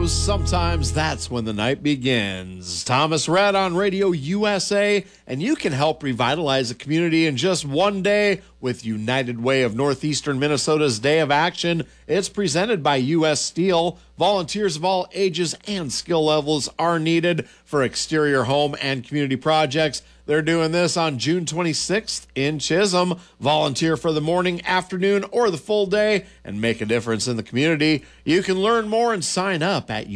knows sometimes that's when the night begins. Thomas Rhett on Radio USA, and you can help revitalize a community in just one day with United Way of Northeastern Minnesota's Day of Action. It's presented by U.S. Steel. Volunteers of all ages and skill levels are needed for exterior home and community projects. They're doing this on June 26th in Chisholm. Volunteer for the morning, afternoon, or the full day and make a difference in the community. You can learn more and sign up at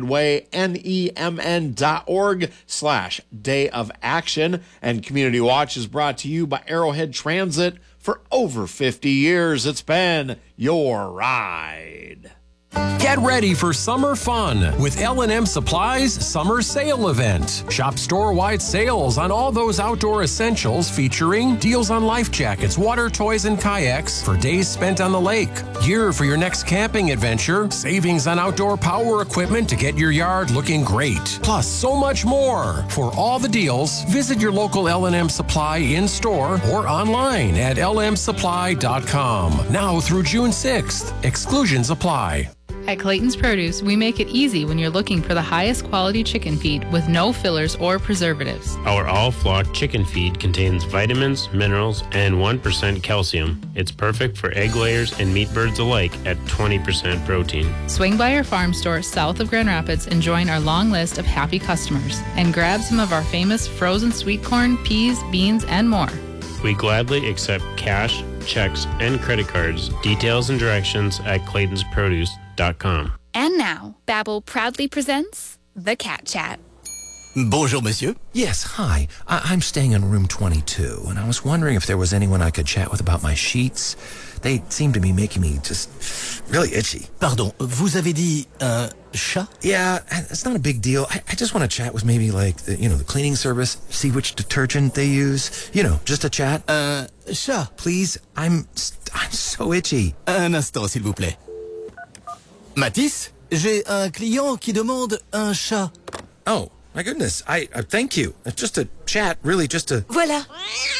unitedwaynemn.org/Day of Action. And Community Watch is brought to you by Arrowhead Transit. For over 50 years, it's been your ride. Get ready for summer fun with L&M Supply's Summer Sale Event. Shop store-wide sales on all those outdoor essentials featuring deals on life jackets, water toys, and kayaks for days spent on the lake, gear for your next camping adventure, savings on outdoor power equipment to get your yard looking great, plus so much more. For all the deals, visit your local L&M Supply in-store or online at lmsupply.com. Now through June 6th. Exclusions apply. At Clayton's Produce, we make it easy when you're looking for the highest quality chicken feed with no fillers or preservatives. Our all-flock chicken feed contains vitamins, minerals, and 1% calcium. It's perfect for egg layers and meat birds alike at 20% protein. Swing by our farm store south of Grand Rapids and join our long list of happy customers. And grab some of our famous frozen sweet corn, peas, beans, and more. We gladly accept cash, checks, and credit cards. Details and directions at claytonsproduce.com. And now, Babbel proudly presents The Cat Chat. Bonjour, monsieur. Yes, hi. I'm staying in room 22, and I was wondering if there was anyone I could chat with about my sheets. They seem to be making me just really itchy. Pardon, vous avez dit un chat? Yeah, it's not a big deal. I just want to chat with maybe like the cleaning service, see which detergent they use. Just a chat. Un chat? Please, I'm so itchy. Un instant, s'il vous plaît. Mathis, j'ai un client qui demande un chat. Oh, my goodness. I thank you. Just a chat, really, just a... Voilà.